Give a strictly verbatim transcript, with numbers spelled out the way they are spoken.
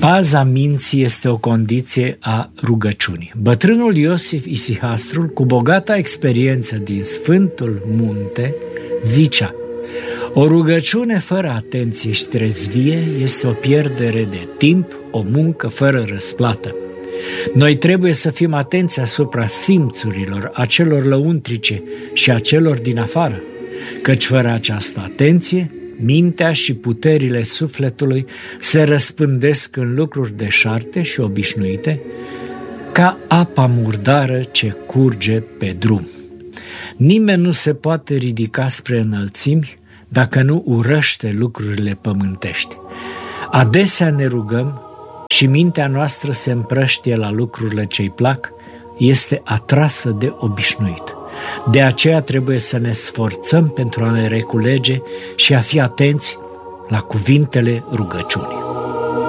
Paza minții este o condiție a rugăciunii. Bătrânul Iosif Isihastrul, cu bogata experiență din Sfântul Munte, zicea: o rugăciune fără atenție și trezvie este o pierdere de timp, o muncă fără răsplată. Noi trebuie să fim atenți asupra simțurilor, a celor lăuntrice și a celor din afară, căci fără această atenție, mintea și puterile sufletului se răspândesc în lucruri deșarte și obișnuite, ca apa murdară ce curge pe drum. Nimeni nu se poate ridica spre înălțimi dacă nu urăște lucrurile pământești. Adesea ne rugăm și mintea noastră se împrăștie la lucrurile ce-i plac, este atrasă de obișnuit. De aceea trebuie să ne sforțăm pentru a ne reculege și a fi atenți la cuvintele rugăciunii.